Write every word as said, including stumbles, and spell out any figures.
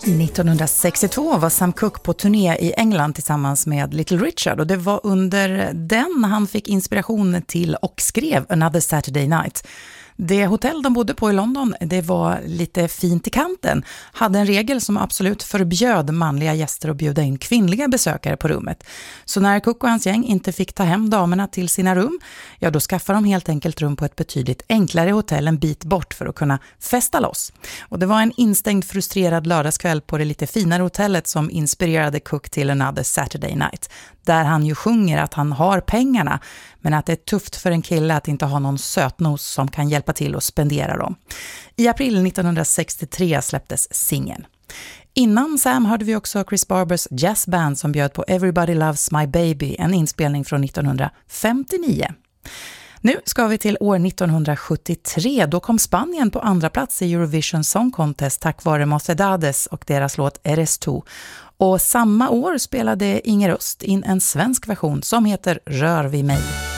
nittonhundrasextiotvå var Sam Cooke på turné i England tillsammans med Little Richard, och det var under den han fick inspiration till och skrev Another Saturday Night. Det hotell de bodde på i London, det var lite fint i kanten, hade en regel som absolut förbjöd manliga gäster att bjuda in kvinnliga besökare på rummet. Så när Cooke och hans gäng inte fick ta hem damerna till sina rum, ja då skaffade de helt enkelt rum på ett betydligt enklare hotell en bit bort för att kunna festa loss. Och det var en instängd frustrerad lördagskväll på det lite finare hotellet som inspirerade Cooke till Another Saturday Night, där han ju sjunger att han har pengarna, men att det är tufft för en kille att inte ha någon sötnos som kan hjälpa till att spendera dem. I april nittonhundrasextiotre släpptes singeln. Innan Sam hörde vi också Chris Barbers jazzband som bjöd på Everybody Loves My Baby, en inspelning från nittonhundrafemtionio. Nu ska vi till år nittonhundrasjuttiotre. Då kom Spanien på andra plats i Eurovision Song Contest tack vare Mocedades och deras låt Eres Tu. Och samma år spelade Inger Öst in en svensk version som heter Rör vid mig.